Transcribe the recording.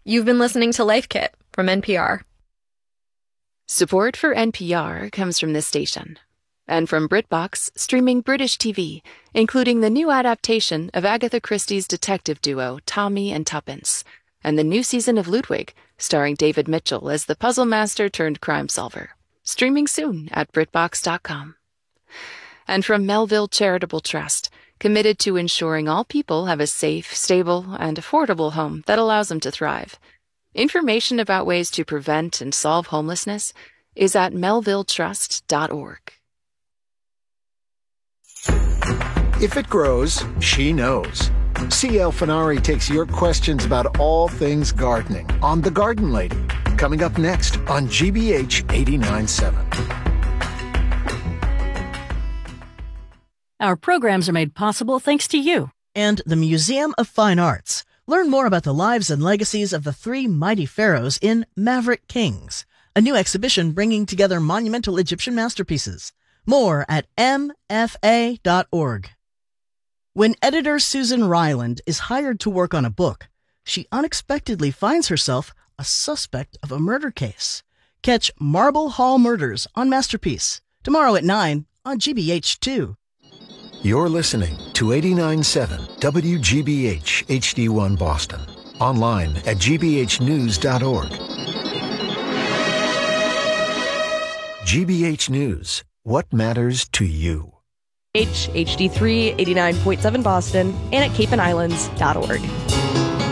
You've been listening to Life Kit from NPR. Support for NPR comes from this station and from BritBox, streaming British TV, including the new adaptation of Agatha Christie's detective duo Tommy and Tuppence, and the new season of Ludwig, starring David Mitchell as the puzzle master turned crime solver. Streaming soon at BritBox.com. And from Melville Charitable Trust, committed to ensuring all people have a safe, stable, and affordable home that allows them to thrive. Information about ways to prevent and solve homelessness is at melvilletrust.org. If it grows, she knows. C.L. Finari takes your questions about all things gardening on The Garden Lady, coming up next on GBH 89.7. Our programs are made possible thanks to you and the Museum of Fine Arts. Learn more about the lives and legacies of the three mighty pharaohs in Maverick Kings, a new exhibition bringing together monumental Egyptian masterpieces. More at mfa.org. When editor Susan Ryland is hired to work on a book, she unexpectedly finds herself a suspect of a murder case. Catch Marble Hall Murders on Masterpiece tomorrow at 9 on GBH2. You're listening to 89.7 WGBH HD1 Boston. Online at gbhnews.org. GBH News. What matters to you? HD3 89.7 Boston and at capeandislands.org.